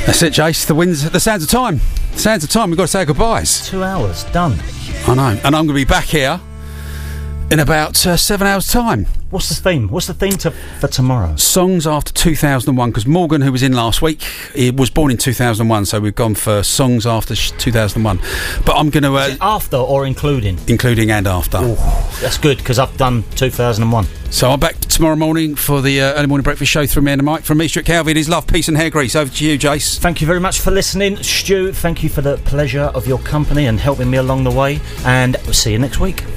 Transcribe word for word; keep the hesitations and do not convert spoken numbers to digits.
That's it, Jace. The winds, the sounds of time. The sounds of time. We've got to say goodbyes. Two hours, done. I know. And I'm going to be back here in about uh, seven hours' time. What's the theme? What's the theme to, for tomorrow? Songs after two thousand one, because Morgan, who was in last week, he was born in two thousand one, so we've gone for songs after sh- two thousand one. But I'm going to... Uh, after or including? Including and after. Ooh, that's good, because I've done two thousand one. So I'm back tomorrow morning for the uh, early morning breakfast show through me and Mike. From me, Stuart Calvey, it is love, peace and hair grease. Over to you, Jace. Thank you very much for listening. Stu, thank you for the pleasure of your company and helping me along the way. And we'll see you next week.